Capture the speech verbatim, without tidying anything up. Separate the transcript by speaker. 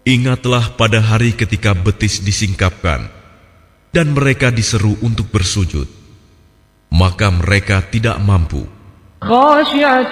Speaker 1: Ingatlah pada hari ketika betis disingkapkan dan mereka diseru untuk bersujud, maka mereka tidak mampu.